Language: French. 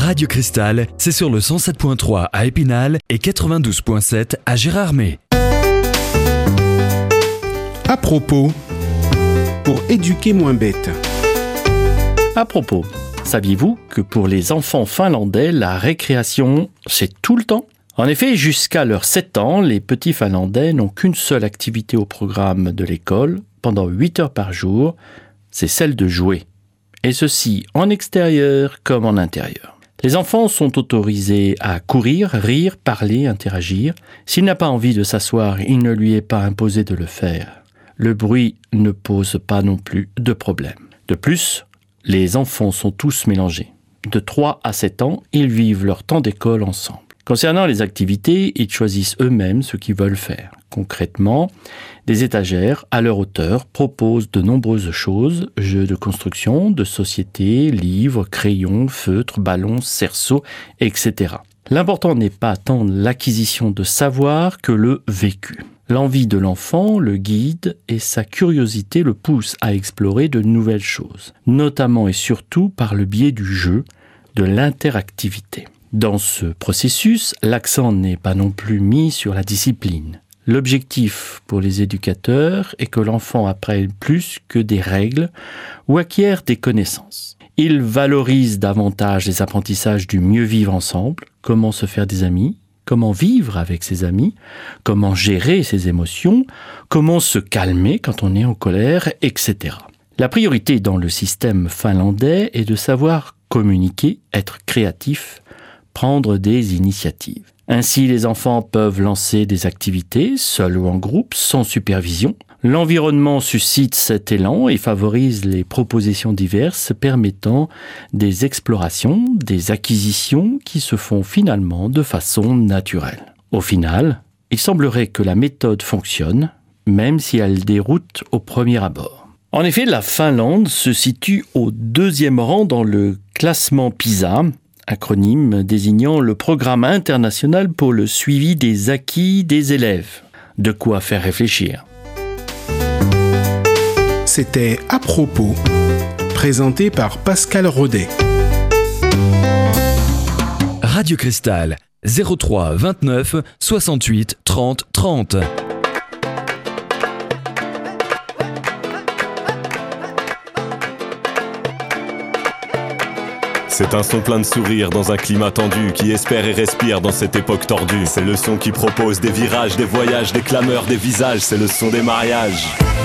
Radio Cristal, c'est sur le 107.3 à Épinal et 92.7 à Gérardmer. À propos, pour éduquer moins bête. À propos, saviez-vous que pour les enfants finlandais, la récréation, c'est tout le temps ? En effet, jusqu'à leurs 7 ans, les petits Finlandais n'ont qu'une seule activité au programme de l'école, pendant 8 heures par jour, c'est celle de jouer. Et ceci en extérieur comme en intérieur. Les enfants sont autorisés à courir, rire, parler, interagir. S'il n'a pas envie de s'asseoir, il ne lui est pas imposé de le faire. Le bruit ne pose pas non plus de problème. De plus, les enfants sont tous mélangés. De 3 à 7 ans, ils vivent leur temps d'école ensemble. Concernant les activités, ils choisissent eux-mêmes ce qu'ils veulent faire. Concrètement, des étagères à leur hauteur proposent de nombreuses choses, jeux de construction, de société, livres, crayons, feutres, ballons, cerceaux, etc. L'important n'est pas tant l'acquisition de savoir que le vécu. L'envie de l'enfant le guide et sa curiosité le pousse à explorer de nouvelles choses, notamment et surtout par le biais du jeu, de l'interactivité. Dans ce processus, l'accent n'est pas non plus mis sur la discipline. L'objectif pour les éducateurs est que l'enfant apprenne plus que des règles ou acquiert des connaissances. Ils valorisent davantage les apprentissages du mieux vivre ensemble, comment se faire des amis, comment vivre avec ses amis, comment gérer ses émotions, comment se calmer quand on est en colère, etc. La priorité dans le système finlandais est de savoir communiquer, être créatif, prendre des initiatives. Ainsi, les enfants peuvent lancer des activités, seuls ou en groupe, sans supervision. L'environnement suscite cet élan et favorise les propositions diverses permettant des explorations, des acquisitions qui se font finalement de façon naturelle. Au final, il semblerait que la méthode fonctionne, même si elle déroute au premier abord. En effet, la Finlande se situe au 2e rang dans le classement PISA, acronyme désignant le programme international pour le suivi des acquis des élèves. De quoi faire réfléchir. C'était À propos, présenté par Pascal Rodet. Radio Cristal, 03 29 68 30 30. C'est un son plein de sourires dans un climat tendu qui espère et respire dans cette époque tordue. C'est le son qui propose des virages, des voyages, des clameurs, des visages. C'est le son des mariages.